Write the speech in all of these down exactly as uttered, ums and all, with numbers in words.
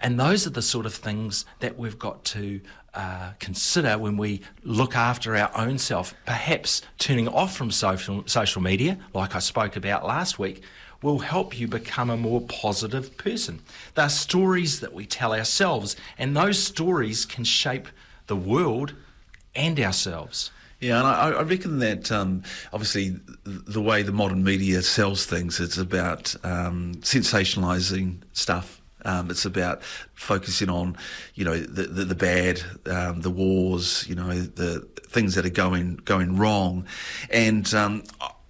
And those are the sort of things that we've got to uh, consider when we look after our own self. Perhaps turning off from social, social media, like I spoke about last week, will help you become a more positive person. They're stories that we tell ourselves, and those stories can shape the world and ourselves. Yeah, and I, I reckon that um, obviously the way the modern media sells things, it's about um, sensationalising stuff. Um, it's about focusing on, you know, the the, the bad, um, the wars, you know, the things that are going going wrong, and um,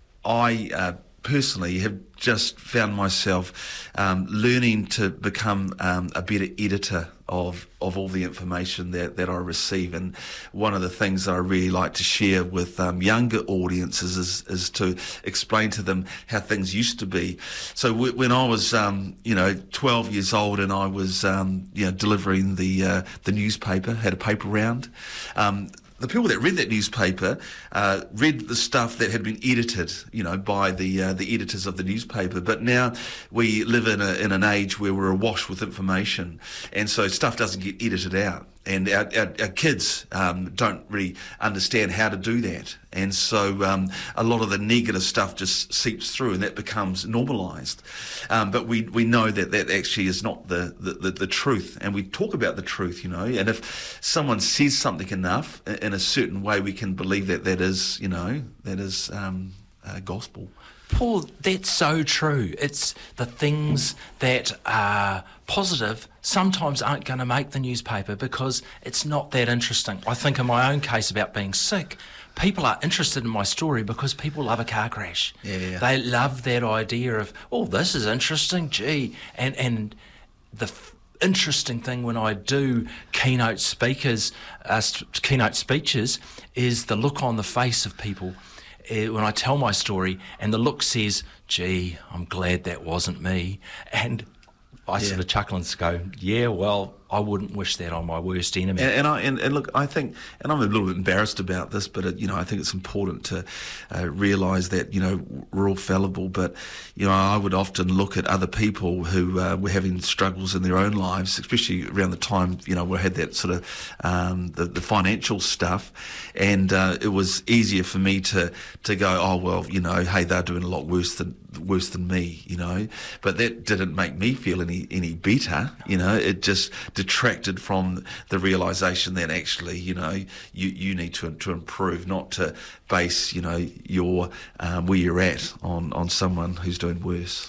I uh, personally have just found myself um, learning to become um, a better editor of of all the information that, that I receive. And one of the things that I really like to share with um, younger audiences is, is to explain to them how things used to be. So w- when I was, um, you know, twelve years old and I was, um, you know, delivering the uh, the newspaper, had a paper round, um, the people that read that newspaper uh, read the stuff that had been edited, you know, by the uh, the editors of the newspaper. But now we live in a in an age where we're awash with information, and so stuff doesn't get edited out. And our, our, our kids um, don't really understand how to do that. And so um, a lot of the negative stuff just seeps through and that becomes normalised. Um, but we, we know that that actually is not the, the, the, the truth. And we talk about the truth, you know. And if someone says something enough in a certain way, we can believe that that is, you know, that is um, uh, gospel. Paul, that's so true. It's the things that are positive sometimes aren't going to make the newspaper because it's not that interesting. I think in my own case about being sick, people are interested in my story because people love a car crash. Yeah, yeah. They love that idea of, oh, this is interesting, gee. And, and the f- interesting thing when I do keynote speakers, uh, st- keynote speeches is the look on the face of people when I tell my story, and the look says, gee, I'm glad that wasn't me. And I yeah. sort of chuckle and go, yeah, well, I wouldn't wish that on my worst enemy. And, and I and, and look, I think, and I'm a little bit embarrassed about this, but it, you know, I think it's important to uh, realise that, you know, we're all fallible. But you know, I would often look at other people who uh, were having struggles in their own lives, especially around the time, you know, we had that sort of um, the, the financial stuff, and uh, it was easier for me to to go, oh well, you know, hey, they're doing a lot worse than worse than me, you know. But that didn't make me feel any any better, you know. It just detracted from the realisation that actually, you know, you, you need to to improve, not to base, you know, your um, where you're at on, on someone who's doing worse.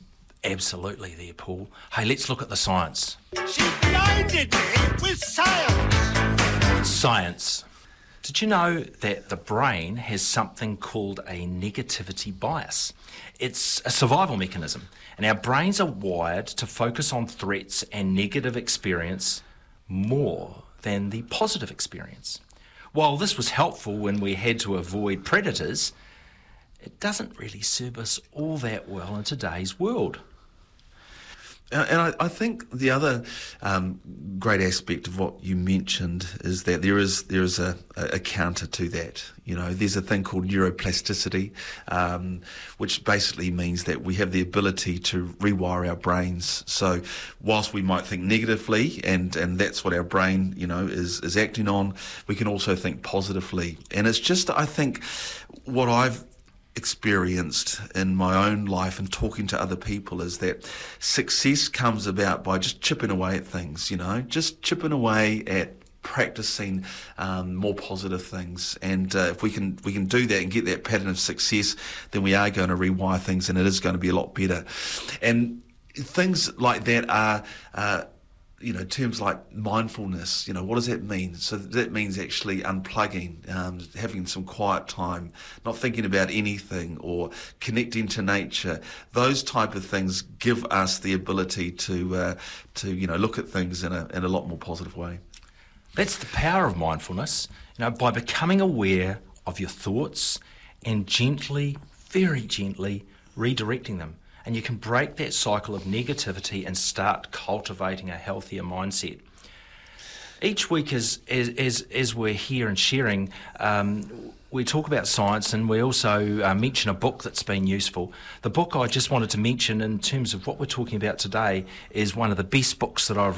Absolutely there, Paul. Hey, let's look at the science. She blinded me with science. Science. Did you know that the brain has something called a negativity bias? It's a survival mechanism, and our brains are wired to focus on threats and negative experience more than the positive experience. While this was helpful when we had to avoid predators, it doesn't really serve us all that well in today's world. Uh, and I, I think the other um, great aspect of what you mentioned is that there is there is a, a counter to that. You know, there's a thing called neuroplasticity, um, which basically means that we have the ability to rewire our brains. So whilst we might think negatively, and, and that's what our brain, you know, is, is acting on, we can also think positively. And it's just, I think, what I've experienced in my own life and talking to other people is that success comes about by just chipping away at things, you know, just chipping away at practicing um, more positive things. And uh, if we can we can do that and get that pattern of success, then we are going to rewire things and it is going to be a lot better. And things like that are uh, you know, terms like mindfulness, you know, what does that mean? So that means actually unplugging, um, having some quiet time, not thinking about anything, or connecting to nature. Those type of things give us the ability to, uh, to you know, look at things in a in a lot more positive way. That's the power of mindfulness, you know, by becoming aware of your thoughts and gently, very gently, redirecting them. And you can break that cycle of negativity and start cultivating a healthier mindset. Each week as, as, as, as we're here and sharing, um, we talk about science, and we also uh, mention a book that's been useful. The book I just wanted to mention in terms of what we're talking about today is one of the best books that I've